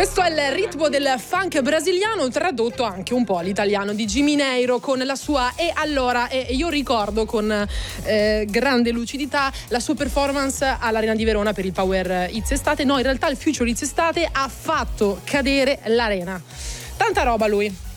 Questo è il ritmo del funk brasiliano, tradotto anche un po' all'italiano di Jimmy Neiro con la sua E allora. E io ricordo con grande lucidità la sua performance all'Arena di Verona per il Power Hits Estate. No, in realtà il Future Hits Estate ha fatto cadere l'Arena. Tanta roba lui.